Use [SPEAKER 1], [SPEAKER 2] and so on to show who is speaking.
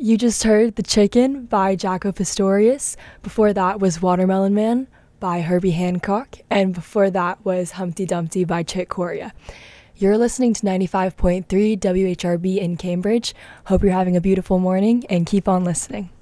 [SPEAKER 1] You just heard The Chicken by Jaco Pastorius. Before that was Watermelon Man by Herbie Hancock. And before that was Humpty Dumpty by Chick Corea. You're listening to 95.3 WHRB in Cambridge. Hope you're having a beautiful morning and keep on listening.